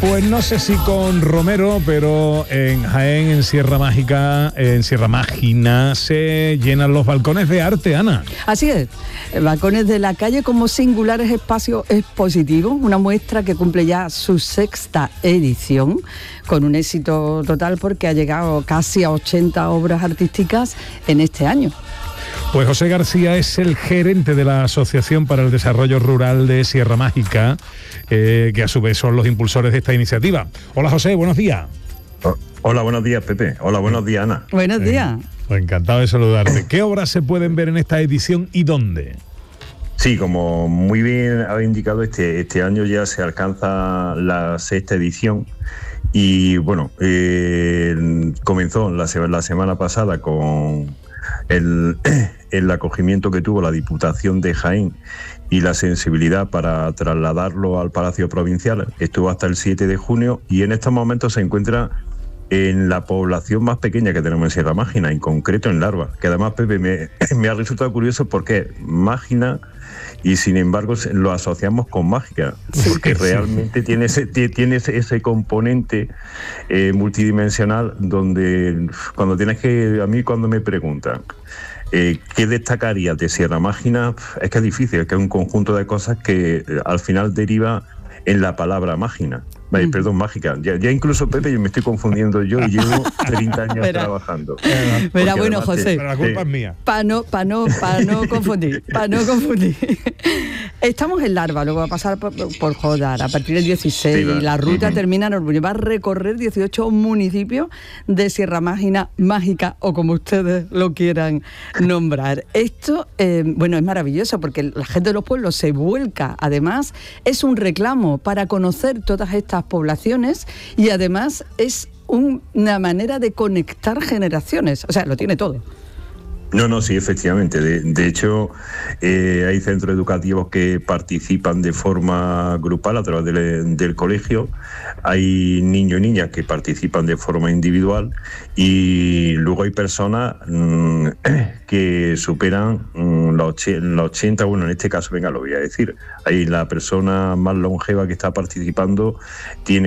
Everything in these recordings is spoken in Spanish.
Pues no sé si con Romero, pero en Jaén, en Sierra Mágica, en Sierra Mágina, se llenan los balcones de arte, Ana. Así es, balcones de la calle como singulares espacios expositivos, una muestra que cumple ya su 6ª edición, con un éxito total porque ha llegado casi a 80 obras artísticas en este año. Pues José García es el gerente de la Asociación para el Desarrollo Rural de Sierra Mágica, que a su vez son los impulsores de esta iniciativa. Hola José, buenos días. Hola, buenos días Pepe. Hola, buenos días Ana. Buenos días. Pues encantado de saludarte. ¿Qué obras se pueden ver en esta edición y dónde? Sí, como muy bien ha indicado, este año ya se alcanza la 6ª edición y bueno, comenzó la semana pasada con el acogimiento que tuvo la Diputación de Jaén y la sensibilidad para trasladarlo al Palacio Provincial. Estuvo hasta el 7 de junio y en estos momentos se encuentra en la población más pequeña que tenemos en Sierra Mágina, en concreto en Larva, que además, Pepe, me ha resultado curioso porque Mágina y sin embargo lo asociamos con mágica, porque realmente tiene ese componente multidimensional donde a mí cuando me preguntan ¿qué destacaría de Sierra Mágina? Es que es difícil, es que es un conjunto de cosas que al final deriva en la palabra mágina. Perdón, mágica. Ya incluso, Pepe, yo me estoy confundiendo yo y llevo 30 años trabajando. Pero bueno, José, la culpa es mía. Para no confundir. Estamos en Larva, luego va a pasar por Jodar a partir del 16. Sí, la ruta termina en Orbuño. Va a recorrer 18 municipios de Sierra Mágica, o como ustedes lo quieran nombrar. Esto, es maravilloso porque la gente de los pueblos se vuelca. Además, es un reclamo para conocer todas estas poblaciones y además es una manera de conectar generaciones. O sea, lo tiene todo. No, sí, efectivamente. De hecho, hay centros educativos que participan de forma grupal a través del colegio. Hay niños y niñas que participan de forma individual y luego hay personas que superan los 80, bueno, en este caso, venga, lo voy a decir. Hay la persona más longeva que está participando, tiene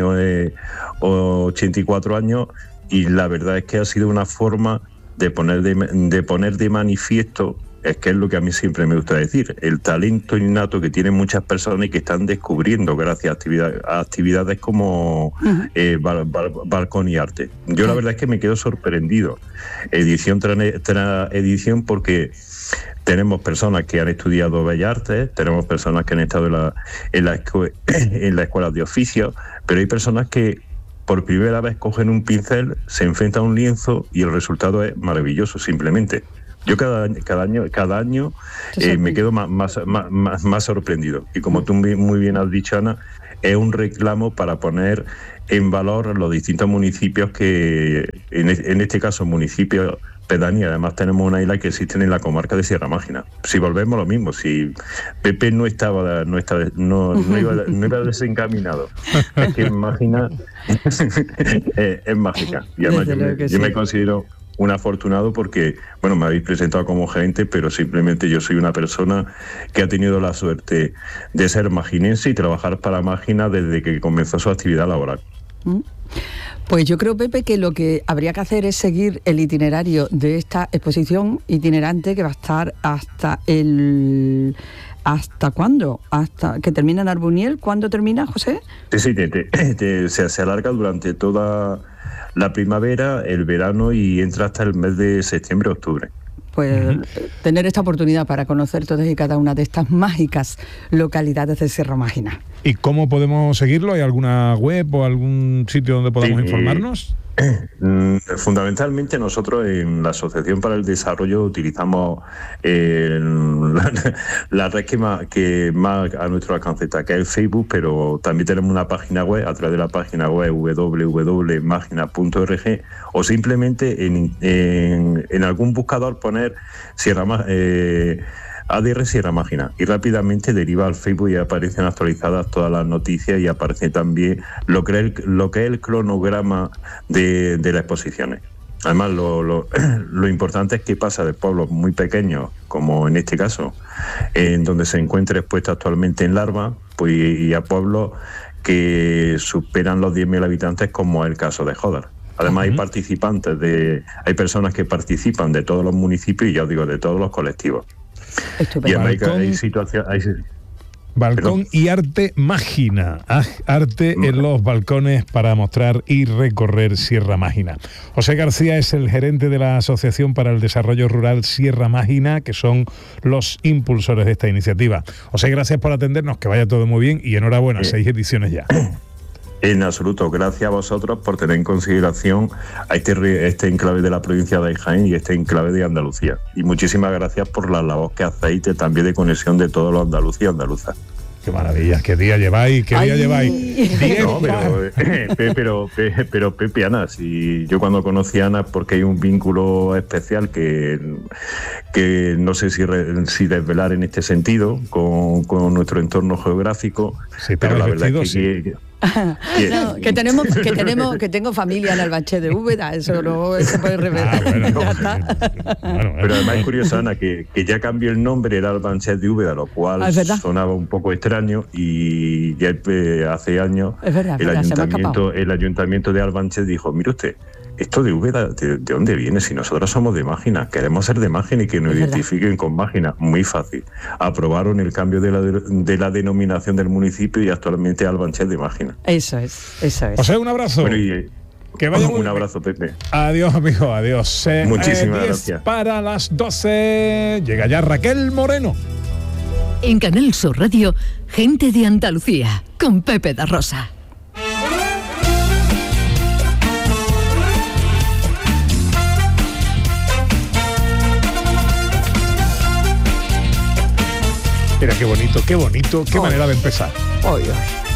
84 años y la verdad es que ha sido una forma de poner de manifiesto, es que es lo que a mí siempre me gusta decir, el talento innato que tienen muchas personas y que están descubriendo gracias a actividades como balcón y arte. Yo la verdad es que me quedo sorprendido, edición tras edición, porque tenemos personas que han estudiado Bellas Artes, tenemos personas que han estado en la escuela de oficio, pero hay personas que por primera vez cogen un pincel, se enfrentan a un lienzo y el resultado es maravilloso, simplemente. Yo cada año me quedo más sorprendido. Y como tú muy bien has dicho, Ana, es un reclamo para poner en valor los distintos municipios que, en este caso, municipios pedanía. Además tenemos una isla que existen en la comarca de Sierra Mágina. Si volvemos a lo mismo, si Pepe no iba desencaminado, es que Mágina es mágica. Y además yo me considero un afortunado porque, bueno, me habéis presentado como gerente, pero simplemente yo soy una persona que ha tenido la suerte de ser maginense y trabajar para Mágina desde que comenzó su actividad laboral. Pues yo creo, Pepe, que lo que habría que hacer es seguir el itinerario de esta exposición itinerante que va a estar ¿hasta cuándo? ¿Hasta que termina en Arbuniel? ¿Cuándo termina, José? Sí, se alarga durante toda la primavera, el verano y entra hasta el mes de septiembre-octubre. Pues tener esta oportunidad para conocer todas y cada una de estas mágicas localidades de Sierra Mágina. ¿Y cómo podemos seguirlo? ¿Hay alguna web o algún sitio donde podamos informarnos? Fundamentalmente nosotros en la Asociación para el Desarrollo utilizamos la red que más a nuestro alcance está, que es Facebook, pero también tenemos una página web, a través de la página web www.magina.org, o simplemente en algún buscador poner ADR Sierra Mágina y rápidamente deriva al Facebook y aparecen actualizadas todas las noticias y aparece también lo que es el cronograma de las exposiciones. Además, lo importante es que pasa de pueblos muy pequeños, como en este caso, en donde se encuentra expuesta actualmente en Larva, pues, y a pueblos que superan los 10.000 habitantes, como es el caso de Jódar. Además, hay personas que participan de todos los municipios y, ya os digo, de todos los colectivos. Estupendo. Y además hay situaciones... Balcón y arte mágina, arte en los balcones para mostrar y recorrer Sierra Mágina. José García es el gerente de la Asociación para el Desarrollo Rural Sierra Mágina, que son los impulsores de esta iniciativa. José, gracias por atendernos, que vaya todo muy bien y enhorabuena, 6 ediciones ya. En absoluto, gracias a vosotros por tener en consideración a este enclave de la provincia de Jaén y este enclave de Andalucía. Y muchísimas gracias por la labor que hacéis también de conexión de todos los andaluces y andaluzas. Qué maravilla, qué día lleváis, qué día lleváis. No, pero Pepe, Ana, si yo cuando conocí a Ana, porque hay un vínculo especial que no sé si desvelar en este sentido con nuestro entorno geográfico, sí, pero la verdad es sí. No, que tengo familia en Albanche de Úbeda, eso no se puede revelar. Pero además es curioso, Ana, que ya cambió el nombre, era Albanche de Úbeda, lo cual sonaba un poco extraño, y ya hace años el ayuntamiento de Albanche dijo: mire usted, esto de Úbeda, ¿de dónde viene? Si nosotros somos de Mágina, queremos ser de Mágina y que nos identifiquen con Mágina. Muy fácil. Aprobaron el cambio de la denominación del municipio y actualmente Albanche de Mágina. Eso es. O sea, un abrazo. Bueno, que vaya un abrazo, Pepe. Adiós, amigo, adiós. Muchísimas gracias. Para las 12 llega ya Raquel Moreno. En Canal Sur Radio, Gente de Andalucía, con Pepe da Rosa. Mira qué bonito, qué manera de empezar. Oy.